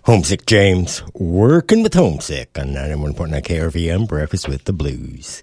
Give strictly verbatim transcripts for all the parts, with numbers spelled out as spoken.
Homesick James, working with Homesick on ninety-one point nine K R V M, Breakfast with the Blues.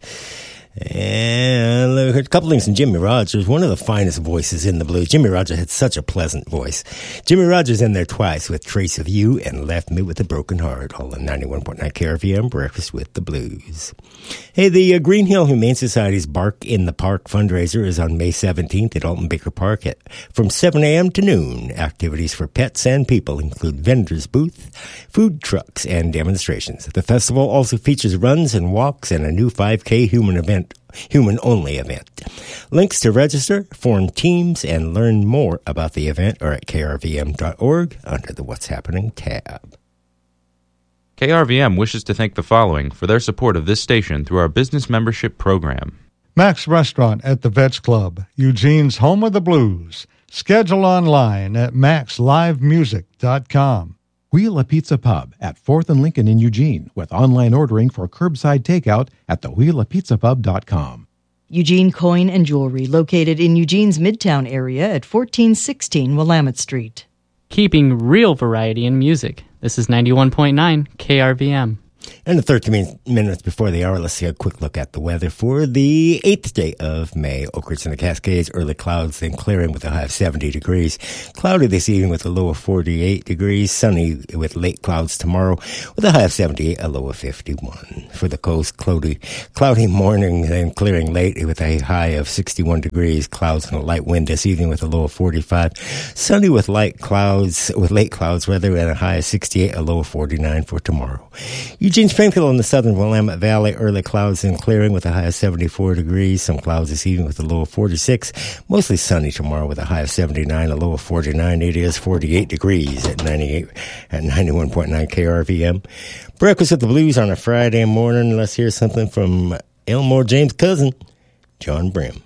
And look, a couple things from Jimmie Rodgers, one of the finest voices in the blues. Jimmie Rodgers had such a pleasant voice. Jimmie Rodgers in there twice with Trace of You and Left Me with a Broken Heart, all on ninety-one point nine K R V M, Breakfast with the Blues. Hey, the uh, Green Hill Humane Society's Bark in the Park fundraiser is on May seventeenth at Alton Baker Park at, from seven a.m. to noon. Activities for pets and people include vendors' booth, food trucks, and demonstrations. The festival also features runs and walks and a new five K human event. Human-only event. Links to register, form teams, and learn more about the event are at K R V M dot org under the What's Happening tab. K R V M wishes to thank the following for their support of this station through our business membership program. Max Restaurant at the Vets Club, Eugene's home of the blues. Schedule online at max live music dot com. Wheel a Pizza Pub at fourth and Lincoln in Eugene with online ordering for curbside takeout at the wheel a pizza pub dot com. Eugene Coin and Jewelry, located in Eugene's Midtown area at fourteen sixteen Willamette Street. Keeping real variety in music. This is ninety-one point nine K R V M. And the thirteen minutes before the hour, let's take a quick look at the weather for the eighth day of May. Oak Ridge and the Cascades, early clouds, then clearing with a high of seventy degrees. Cloudy this evening with a low of forty-eight degrees. Sunny with late clouds tomorrow with a high of seventy-eight, a low of fifty-one. For the coast, cloudy, cloudy morning, then clearing late with a high of sixty-one degrees. Clouds and a light wind this evening with a low of forty-five. Sunny with light clouds, with late clouds rather, and a high of sixty-eight, a low of forty-nine for tomorrow. Eugene Springfield in the southern Willamette Valley, early clouds and clearing with a high of seventy-four degrees. Some clouds this evening with a low of forty-six. Mostly sunny tomorrow with a high of seventy-nine, a low of forty-nine. It is forty-eight degrees at ninety-eight at ninety-one point nine K R V M. Breakfast with the Blues on a Friday morning. Let's hear something from Elmore James' cousin, John Brim.